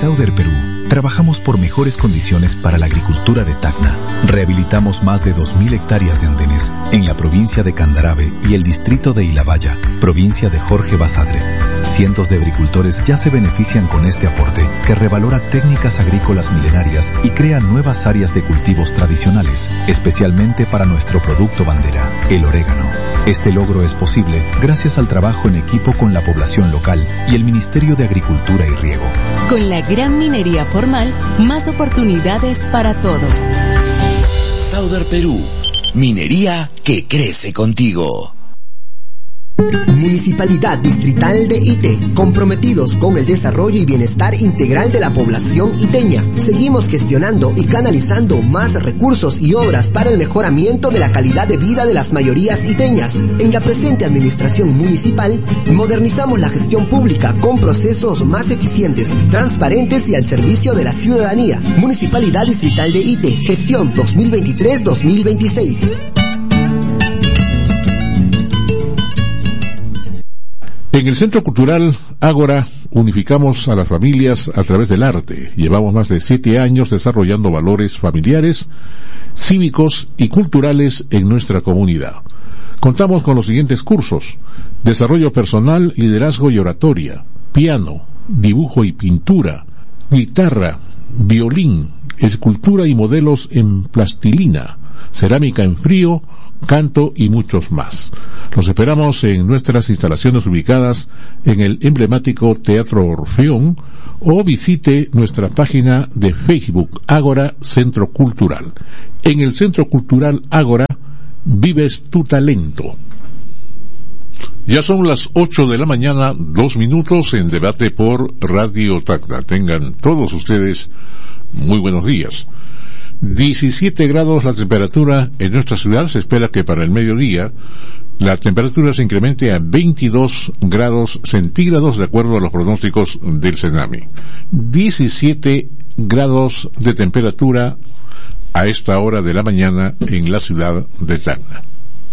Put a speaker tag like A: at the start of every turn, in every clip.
A: Sauder Perú, trabajamos por mejores condiciones para la agricultura de Tacna. Rehabilitamos más de 2.000 hectáreas de andenes en la provincia de Candarave y el distrito de Ilabaya, provincia de Jorge Basadre. Cientos de agricultores ya se benefician con este aporte que revalora técnicas agrícolas milenarias y crea nuevas áreas de cultivos tradicionales, especialmente para nuestro producto bandera, el orégano. Este logro es posible gracias al trabajo en equipo con la población local y el Ministerio de Agricultura y Riego.
B: Con la gran minería formal, más oportunidades para todos.
C: Sauder Perú, minería que crece contigo.
D: Municipalidad Distrital de Ite, comprometidos con el desarrollo y bienestar integral de la población iteña. Seguimos gestionando y canalizando más recursos y obras para el mejoramiento de la calidad de vida de las mayorías iteñas. En la presente administración municipal, modernizamos la gestión pública con procesos más eficientes, transparentes y al servicio de la ciudadanía. Municipalidad Distrital de Ite, gestión 2023-2026.
E: En el Centro Cultural Ágora unificamos a las familias a través del arte. Llevamos más de 7 años desarrollando valores familiares, cívicos y culturales en nuestra comunidad. Contamos con los siguientes cursos: desarrollo personal, liderazgo y oratoria, piano, dibujo y pintura, guitarra, violín, escultura y modelos en plastilina, cerámica en frío, canto y muchos más. Los esperamos en nuestras instalaciones ubicadas en el emblemático Teatro Orfeón o visite nuestra página de Facebook Ágora Centro Cultural. En el Centro Cultural Ágora vives tu talento. Ya son las 8 de la mañana, 2 minutos en debate por Radio Tacna. Tengan todos ustedes muy buenos días. 17 grados la temperatura en nuestra ciudad. Se espera que para el mediodía la temperatura se incremente a 22 grados centígrados de acuerdo a los pronósticos del CENAMI. 17 grados de temperatura a esta hora de la mañana en la ciudad de Tacna.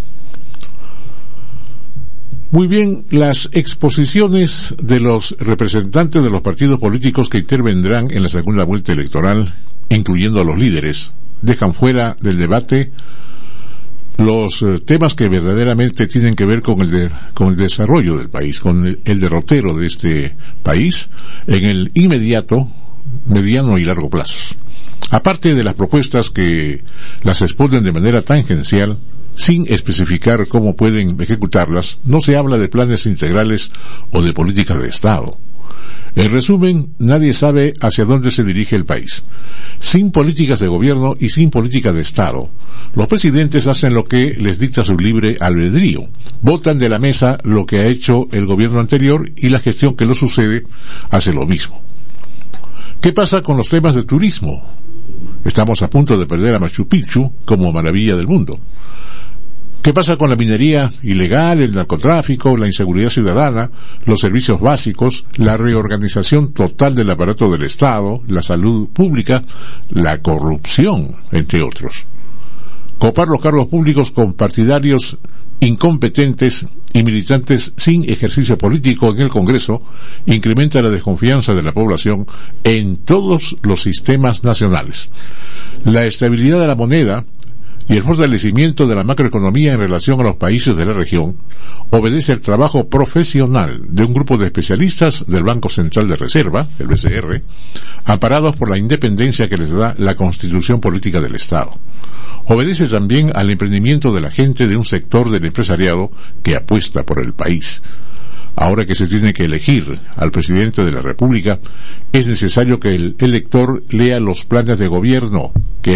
E: Muy bien, las exposiciones de los representantes de los partidos políticos que intervendrán en la segunda vuelta electoral, incluyendo a los líderes, dejan fuera del debate los temas que verdaderamente tienen que ver con el desarrollo del país, con el derrotero de este país en el inmediato, mediano y largo plazos. Aparte de las propuestas que las exponen de manera tangencial, sin especificar cómo pueden ejecutarlas, no se habla de planes integrales o de políticas de Estado. En resumen, nadie sabe hacia dónde se dirige el país. Sin políticas de gobierno y sin política de Estado, los presidentes hacen lo que les dicta su libre albedrío. Botan de la mesa lo que ha hecho el gobierno anterior y la gestión que lo sucede hace lo mismo. ¿Qué pasa con los temas de turismo? Estamos a punto de perder a Machu Picchu como maravilla del mundo. ¿Qué pasa con la minería ilegal, el narcotráfico, la inseguridad ciudadana, los servicios básicos, la reorganización total del aparato del Estado, la salud pública, la corrupción, entre otros? Copar los cargos públicos con partidarios incompetentes y militantes sin ejercicio político en el Congreso incrementa la desconfianza de la población en todos los sistemas nacionales. La estabilidad de la moneda y el fortalecimiento de la macroeconomía en relación a los países de la región obedece al trabajo profesional de un grupo de especialistas del Banco Central de Reserva, el BCR, amparados por la independencia que les da la Constitución Política del Estado. Obedece también al emprendimiento de la gente de un sector del empresariado que apuesta por el país. Ahora que se tiene que elegir al presidente de la República, es necesario que el elector lea los planes de gobierno, que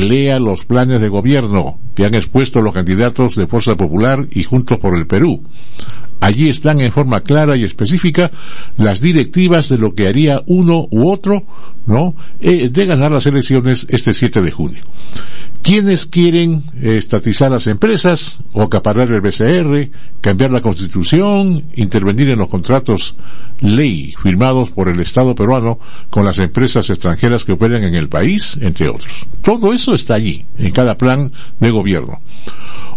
E: han expuesto los candidatos de Fuerza Popular y Juntos por el Perú. Allí están en forma clara y específica las directivas de lo que haría uno u otro, de ganar las elecciones este 7 de junio. ¿Quiénes quieren estatizar las empresas o acaparar el BCR, cambiar la Constitución, intervenir en los contratos ley firmados por el Estado peruano con las empresas extranjeras que operan en el país, entre otros? Todo eso está allí, en cada plan de gobierno.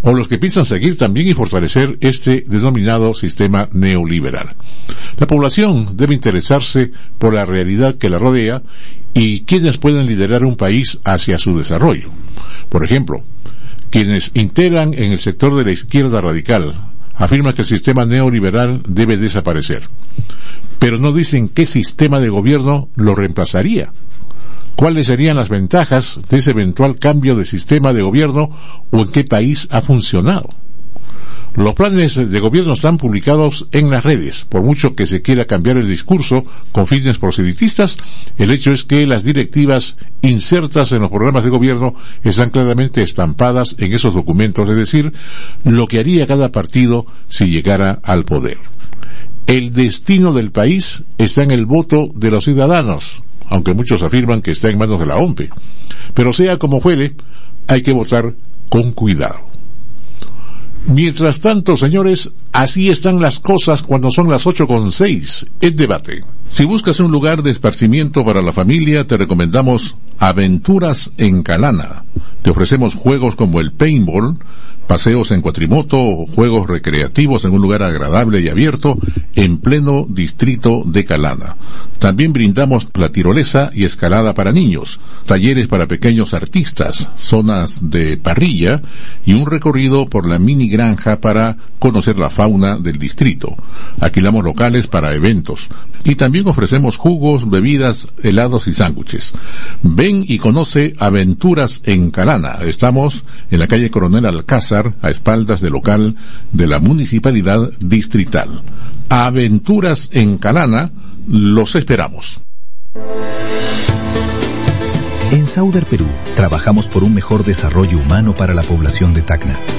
E: o los que piensan seguir también y fortalecer este denominado sistema neoliberal. La población debe interesarse por la realidad que la rodea y quienes pueden liderar un país hacia su desarrollo. Por ejemplo, quienes integran en el sector de la izquierda radical afirman que el sistema neoliberal debe desaparecer, pero no dicen qué sistema de gobierno lo reemplazaría. ¿Cuáles serían las ventajas de ese eventual cambio de sistema de gobierno o en qué país ha funcionado? Los planes de gobierno están publicados en las redes. Por mucho que se quiera cambiar el discurso con fines proselitistas, el hecho es que las directivas insertas en los programas de gobierno están claramente estampadas en esos documentos, es decir, lo que haría cada partido si llegara al poder. El destino del país está en el voto de los ciudadanos, aunque muchos afirman que está en manos de la OMPE. Pero sea como fuere, hay que votar con cuidado. Mientras tanto, señores, así están las cosas cuando son las 8:06 en debate. Si buscas un lugar de esparcimiento para la familia, te recomendamos Aventuras en Calana. Te ofrecemos juegos como el paintball, paseos en cuatrimoto o juegos recreativos en un lugar agradable y abierto en pleno distrito de Calana. También brindamos la tirolesa y escalada para niños, talleres para pequeños artistas, zonas de parrilla y un recorrido por la mini granja para conocer la fauna del distrito. Alquilamos locales para eventos y también ofrecemos jugos, bebidas, helados y sándwiches. Ven y conoce Aventuras en Calana. Estamos en la calle Coronel Alcázar, a espaldas del local de la Municipalidad Distrital. Aventuras en Calana, los esperamos.
A: En Sauder Perú, trabajamos por un mejor desarrollo humano para la población de Tacna.